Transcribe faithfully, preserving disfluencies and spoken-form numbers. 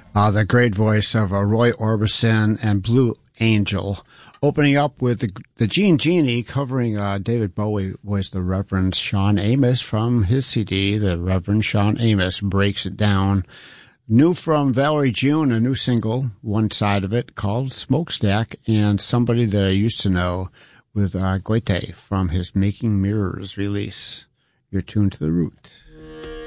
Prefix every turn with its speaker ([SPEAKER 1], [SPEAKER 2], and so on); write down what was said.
[SPEAKER 1] Uh, the great voice of uh, Roy Orbison and Blue Angel. Opening up with the, the Gene Genie covering uh, David Bowie was the Reverend Sean Amos from his C D. The Reverend Sean Amos Breaks It Down. New from Valerie June, a new single, one side of it called Smokestack, and Somebody That I Used to Know with uh, Goethe from his Making Mirrors release. You're tuned to The Root.